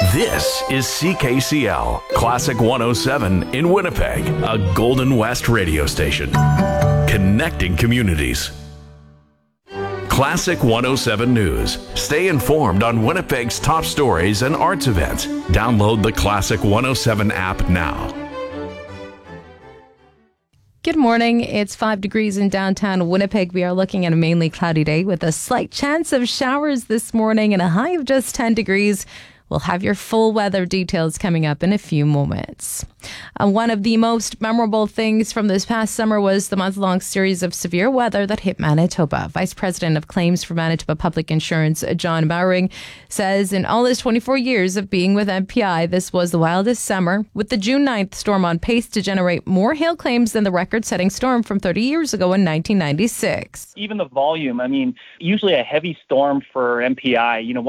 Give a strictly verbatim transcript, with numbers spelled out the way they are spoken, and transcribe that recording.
This is C K C L, Classic one oh seven in Winnipeg, a Golden West radio station. Connecting communities. Classic one oh seven News. Stay informed on Winnipeg's top stories and arts events. Download the Classic one oh seven app now. Good morning. It's five degrees in downtown Winnipeg. We are looking at a mainly cloudy day with a slight chance of showers this morning and a high of just ten degrees. We'll have your full weather details coming up in a few moments. Uh, one of the most memorable things from this past summer was the month-long series of severe weather that hit Manitoba. Vice President of Claims for Manitoba Public Insurance, John Bowring, says in all his twenty-four years of being with M P I, this was the wildest summer, with the June ninth storm on pace to generate more hail claims than the record-setting storm from thirty years ago in nineteen ninety-six. Even the volume, I mean, usually a heavy storm for M P I, you know,